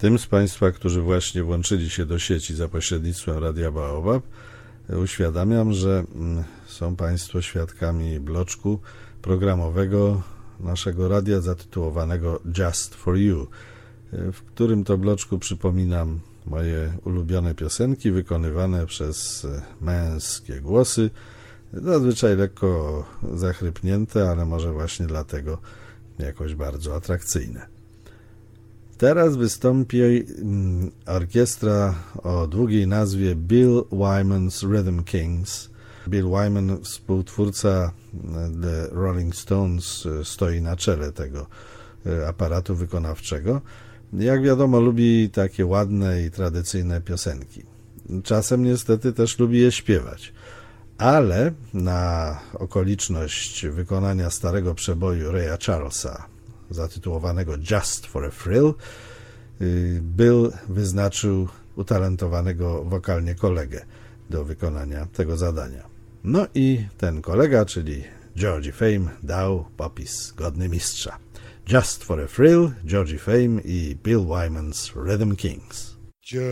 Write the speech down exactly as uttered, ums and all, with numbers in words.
Tym z Państwa, którzy właśnie włączyli się do sieci za pośrednictwem Radia Baobab, uświadamiam, że są Państwo świadkami bloczku programowego naszego radia zatytułowanego Just for You, w którym to bloczku przypominam moje ulubione piosenki wykonywane przez męskie głosy, zazwyczaj lekko zachrypnięte, ale może właśnie dlatego jakoś bardzo atrakcyjne. Teraz wystąpi orkiestra o długiej nazwie Bill Wyman's Rhythm Kings. Bill Wyman, współtwórca The Rolling Stones, stoi na czele tego aparatu wykonawczego. Jak wiadomo, lubi takie ładne i tradycyjne piosenki. Czasem niestety też lubi je śpiewać. Ale na okoliczność wykonania starego przeboju Raya Charlesa, zatytułowanego Just for a Thrill, Bill wyznaczył utalentowanego wokalnie kolegę do wykonania tego zadania. No i ten kolega, czyli Georgie Fame, dał popis godny mistrza. Just for a Thrill, Georgie Fame i Bill Wyman's Rhythm Kings.